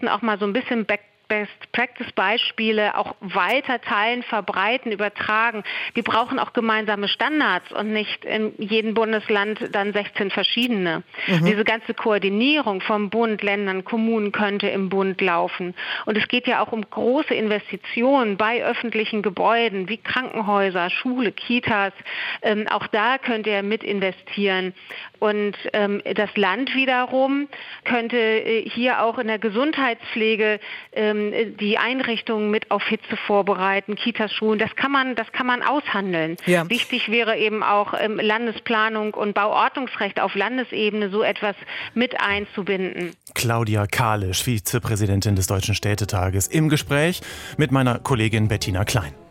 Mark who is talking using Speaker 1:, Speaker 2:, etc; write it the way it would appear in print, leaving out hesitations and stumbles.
Speaker 1: müssen auch mal so ein bisschen Best-Practice-Beispiele auch weiter teilen, verbreiten, übertragen. Wir brauchen auch gemeinsame Standards und nicht in jedem Bundesland dann 16 verschiedene. Diese ganze Koordinierung vom Bund, Ländern, Kommunen könnte im Bund laufen. Und es geht ja auch um große Investitionen bei öffentlichen Gebäuden wie Krankenhäuser, Schule, Kitas. Auch da könnte er mit investieren. Und das Land wiederum könnte hier auch in der Gesundheitspflege die Einrichtungen mit auf Hitze vorbereiten, Kitas, Schulen, das kann man aushandeln. Ja. Wichtig wäre eben auch Landesplanung und Bauordnungsrecht auf Landesebene so etwas mit einzubinden.
Speaker 2: Claudia Kalisch, Vizepräsidentin des Deutschen Städtetages, im Gespräch mit meiner Kollegin Bettina Klein.